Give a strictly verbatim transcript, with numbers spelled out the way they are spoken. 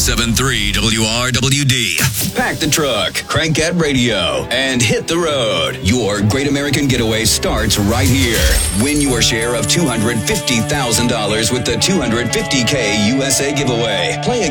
seven point three W R W D. Pack the truck, crank that radio, and hit the road. Your Great American Getaway starts right here. Win your share of two hundred fifty thousand dollars with the two hundred fifty K U S A giveaway. Play again.